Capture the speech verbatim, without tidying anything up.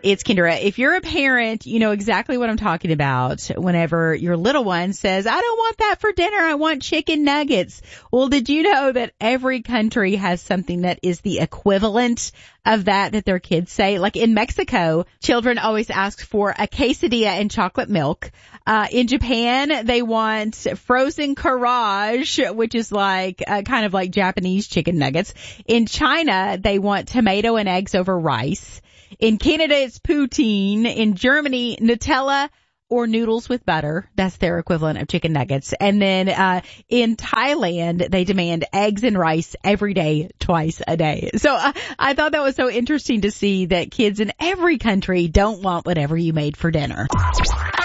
It's Kendra. If you're a parent, you know exactly what I'm talking about whenever your little one says, I don't want that for dinner. I want chicken nuggets. Well, did you know that every country has something that is the equivalent of that that their kids say? Like in Mexico, children always ask for a quesadilla and chocolate milk. Uh, in Japan, they want frozen courage, which is like uh, kind of like Japanese chicken nuggets. In China, they want tomato and eggs over rice. In Canada, it's poutine. In Germany, Nutella or noodles with butter. That's their equivalent of chicken nuggets. And then uh in Thailand, they demand eggs and rice every day, twice a day. So uh, I thought that was so interesting to see that kids in every country don't want whatever you made for dinner.